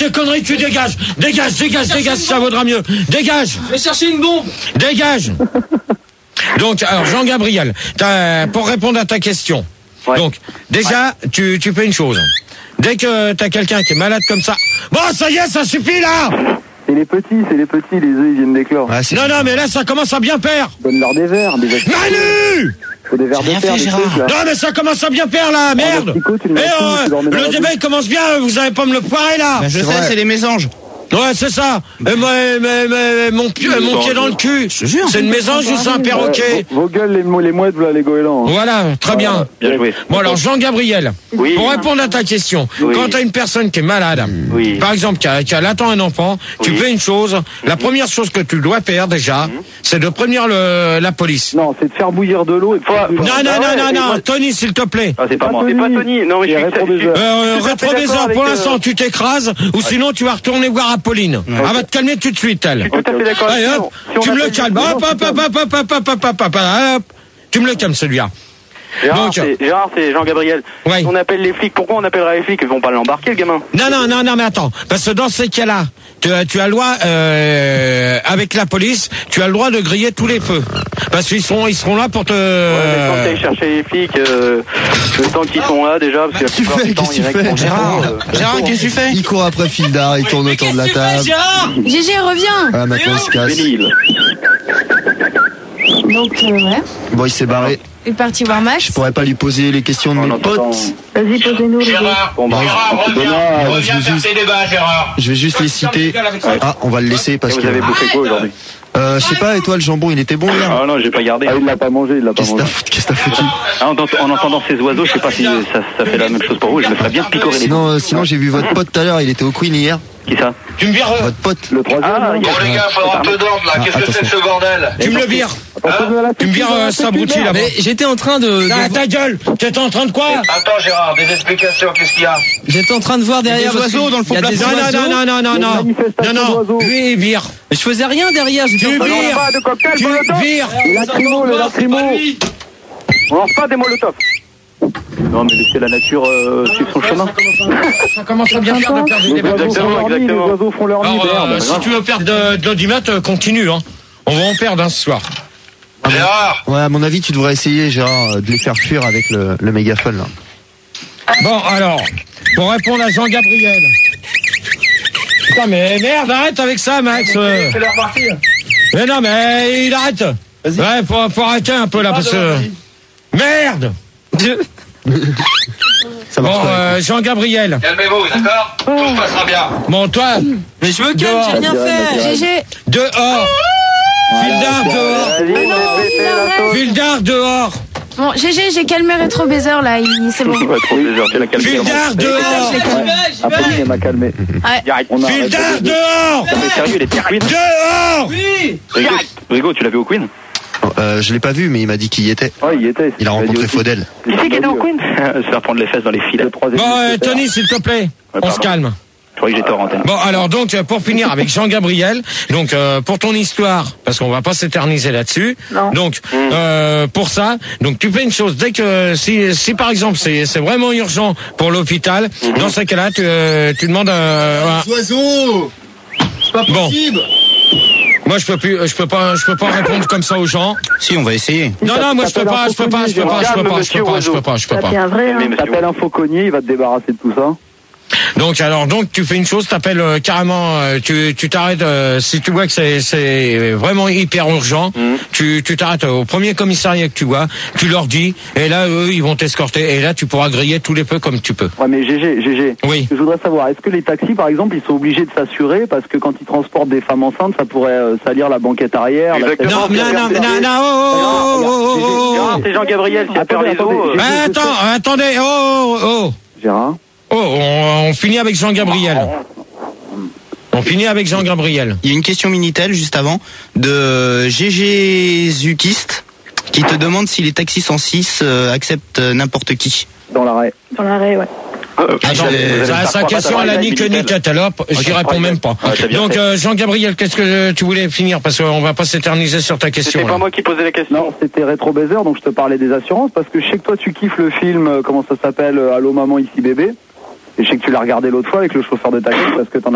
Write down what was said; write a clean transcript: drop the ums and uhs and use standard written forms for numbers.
tes conneries, tu dégages. Dégage, ça vaudra mieux. Dégage. Je vais chercher une bombe. Dégage. Donc, alors, Jean-Gabriel, pour répondre à ta question. Ouais. Donc, déjà, tu fais une chose. Dès que t'as quelqu'un qui est malade comme ça, bon, ça y est, ça suffit, là. C'est les petits, les œufs, ils viennent d'éclore. Ah, non, mais là, ça commence à bien faire. Donne-leur des verres, Manu! Faut des verres de terre, des trucs, là. Non, mais ça commence à bien faire, là, merde. Le débat, il commence bien, vous allez pas me le foirer, là. Je sais, c'est les mésanges. Ouais, c'est ça. Mon pied dans le cul. C'est une mésange ou c'est un perroquet? Vos gueules, les mouettes, voilà, les goélands. Voilà, très bien. Bien joué. Bon, alors, Jean-Gabriel, pour répondre à ta question, quand t'as une personne qui est malade, par exemple, qui attend un enfant, tu fais une chose. La première chose que tu dois faire, déjà, c'est de prévenir la police. Non, c'est de faire bouillir de l'eau et Non, Tony, s'il te plaît. Ah, c'est pas moi. C'est pas Tony. Non, mais rétroviseur, pour l'instant, tu t'écrases, ou sinon, tu vas retourner voir Pauline. Elle va te calmer tout de suite, elle. Je suis tout à fait d'accord. Allez, hop, tu me le calmes. Hop. Tu me le calmes, celui-là. Gérard, c'est Jean-Gabriel. Ouais. On appelle les flics. Pourquoi on appellera les flics? Ils vont pas l'embarquer, le gamin. Non, mais attends. Parce que dans ces cas-là, tu as le droit, avec la police, tu as le droit de griller tous les feux. Parce qu'ils seront là pour te... Ouais, mais quand t'ailles chercher les flics, le temps qu'ils sont là, déjà, parce que Qu'est-ce que tu fais Gérard, qu'est-ce que tu fais? Il court après Fildar, il tourne autour de la table. GG, reviens. Ah, maintenant il se casse. Donc, ouais. Bon, il s'est barré. Il est parti voir Max. Je pourrais pas lui poser les questions de mes potes. Vas-y, posez-nous les deux. Gérard, reviens faire tes débats, Gérard. Je vais juste les citer. Ah, on va le laisser parce que... Vous avez bouffé quoi aujourd'hui? Je sais pas, et toi, le jambon, il était bon hier? Ah non, j'ai pas gardé. Ah, il l'a pas mangé, Qu'est-ce que t'as foutu? En entendant ces oiseaux, je sais pas si ça fait la même chose pour vous, je me ferais bien picorer les dents. Sinon, j'ai vu votre pote tout à l'heure, il était au Queen hier. Qui ça? Tu me vires votre pote. Le troisième. Bon les gars, faudra un peu d'ordre là. Qu'est-ce que c'est que ce bordel? Tu me le vires. Tu me vires Sabruti là-bas. Mais j'étais en train de... Ta gueule. T'étais en train de quoi? Attends Gérard, des explications, qu'est-ce qu'il y a? J'étais en train de voir derrière des oiseaux dans le fond de la Non. Lui, il vire. Je faisais rien derrière. Tu vires. Le lacrymo. On lance pas des molotovs. Non, mais laissez la nature suivre son chemin. Ça commence à bien faire de perdre des débats. Exactement. Les oiseaux font leur nid. Si tu veux perdre de l'audimat, continue. Hein. On va en perdre ce soir. Gérard. Ouais, à mon avis, tu devrais essayer, Gérard, de les faire fuir avec le mégaphone là. Bon, alors, pour répondre à Jean-Gabriel. Putain, mais merde, arrête avec ça, Max. C'est leur partie. Mais non, mais il arrête. Ouais, faut arrêter un peu là, parce que... Merde. Ça marche pas. Jean-Gabriel. Calmez-vous, d'accord? Tout se passera bien. Bon, toi. Mais je me calme, j'ai rien fait. GG. Dehors. Fildar, dehors. Fildar, dehors. Bon, GG, j'ai calmé Rétro Baiser là, c'est bon. Fildar, dehors. Après, il m'a calmé. Fildar, dehors. Mais sérieux, il était au Queen? Dehors. Oui. Rigo, tu l'as vu au Queen? Je l'ai pas vu, mais il m'a dit qu'il y était. Oh, il y était. Il a rencontré Faudel. Qui c'est qui était au Queen? Se faire prendre les fesses dans les filets. Bon, Tony, s'il te plaît, on se calme. Je croyais que j'étais hors antenne. Bon, alors donc, pour finir avec Jean-Gabriel, donc pour ton histoire, parce qu'on va pas s'éterniser là-dessus. Non. Donc, pour ça, donc tu fais une chose. Dès que si par exemple c'est vraiment urgent pour l'hôpital, dans ce cas-là, tu demandes Oiseaux. C'est pas possible. Moi, je peux pas répondre comme ça aux gens. Si, on va essayer. Non, moi, je peux pas. C'est un vrai, hein. T'appelles un fauconnier, il va te débarrasser de tout ça. Donc tu fais une chose, t'appelles carrément, tu t'arrêtes si tu vois que c'est vraiment hyper urgent, tu t'arrêtes au premier commissariat que tu vois, tu leur dis, et là eux ils vont t'escorter, et là tu pourras griller tous les feux comme tu peux. Ouais, mais GG. Oui. Je voudrais savoir, est-ce que les taxis par exemple ils sont obligés de s'assurer parce que quand ils transportent des femmes enceintes, ça pourrait salir la banquette arrière. Exactement. Non, c'est Jean-Gabriel qui a peur les os. Attendez, Gérard. On finit avec Jean-Gabriel. Il y a une question Minitel juste avant de GG Zukiste qui te demande si les taxis 106 acceptent n'importe qui. Dans l'arrêt. Ouais. Sa question elle a ni queue ni tête, alors j'y réponds même pas. Donc Jean-Gabriel, qu'est-ce que tu voulais finir, parce qu'on va pas s'éterniser sur ta question. C'était pas moi qui posais la question. Non, c'était Rétro Baiser, donc je te parlais des assurances parce que je sais que toi tu kiffes le film, comment ça s'appelle, Allô maman ici bébé. Et je sais que tu l'as regardé l'autre fois avec le chauffeur de taxi parce que t'en as